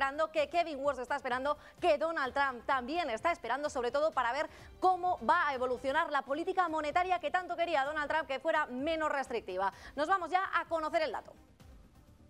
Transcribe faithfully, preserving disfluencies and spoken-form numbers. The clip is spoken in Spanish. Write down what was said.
esperando, que Kevin Walsh está esperando, que Donald Trump también está esperando, sobre todo para ver cómo va a evolucionar la política monetaria que tanto quería Donald Trump, que fuera menos restrictiva. Nos vamos ya a conocer el dato.